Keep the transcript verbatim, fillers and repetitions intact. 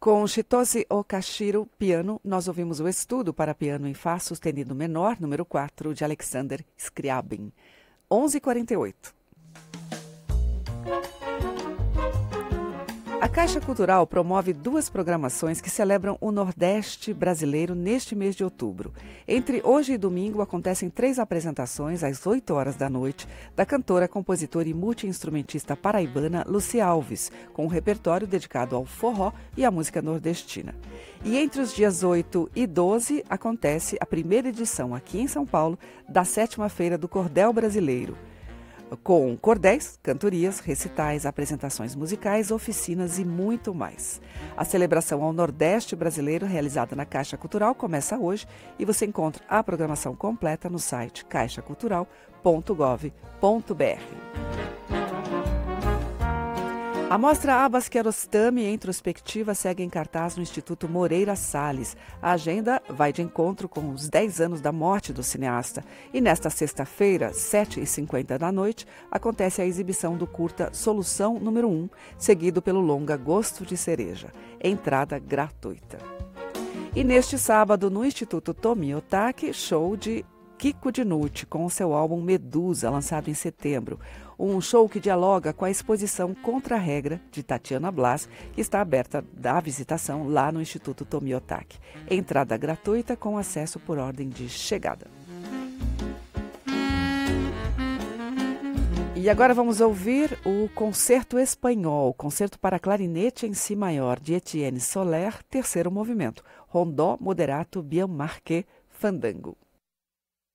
Com Chitose Okashiro, piano, nós ouvimos o estudo para piano em Fá sustenido menor, número quatro, de Alexander Scriabin. onze e quarenta e oito. A Caixa Cultural promove duas programações que celebram o Nordeste brasileiro neste mês de outubro. Entre hoje e domingo acontecem três apresentações às oito horas da noite da cantora, compositora e multi-instrumentista paraibana Lucia Alves, com um repertório dedicado ao forró e à música nordestina. E entre os dias oito e doze acontece a primeira edição aqui em São Paulo da sétima Feira do Cordel Brasileiro, com cordéis, cantorias, recitais, apresentações musicais, oficinas e muito mais. A celebração ao Nordeste brasileiro, realizada na Caixa Cultural, começa hoje e você encontra a programação completa no site caixa cultural ponto gov ponto br. A mostra Abbas Kiarostami, em Introspectiva, segue em cartaz no Instituto Moreira Salles. A agenda vai de encontro com os dez anos da morte do cineasta. E nesta sexta-feira, sete e cinquenta da noite, acontece a exibição do curta Solução número um, seguido pelo longa Gosto de Cereja. Entrada gratuita. E neste sábado, no Instituto Tomi Otaki, show de Kiko Dinucci, com o seu álbum Medusa, lançado em setembro. Um show que dialoga com a exposição Contra a Regra, de Tatiana Blas, que está aberta da visitação lá no Instituto Tomi Otaki. Entrada gratuita com acesso por ordem de chegada. E agora vamos ouvir o Concerto Espanhol, Concerto para Clarinete em Si Maior, de Etienne Soler, terceiro movimento, Rondó Moderato Bien Marqué Fandango.